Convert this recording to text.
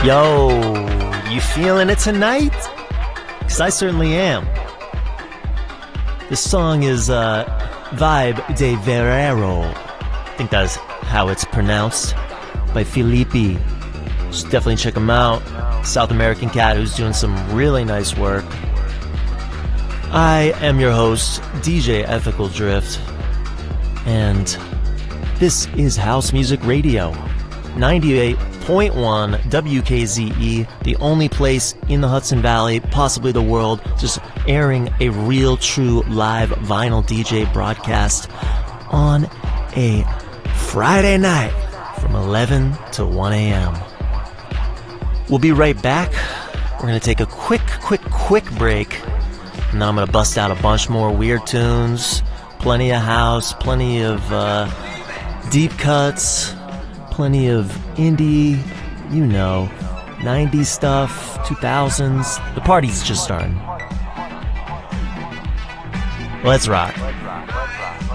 Yo, you feeling it tonight? Because I certainly am. This song is Vibe de Verero. I think that's how it's pronounced. By Filippi. Just definitely check him out. South American cat who's doing some really nice work. I am your host, DJ Ethical Drift. And this is House Music Radio. 98.1 WKZE, the only place in the Hudson Valley, possibly the world, just airing a real, true, live vinyl DJ broadcast on a Friday night from 11 to 1 a.m. We'll be right back. We're going to take a quick break, and then I'm going to bust out a bunch more weird tunes, plenty of house, plenty of deep cuts, plenty of indie, 90s stuff, 2000s. The party's just starting. Let's rock.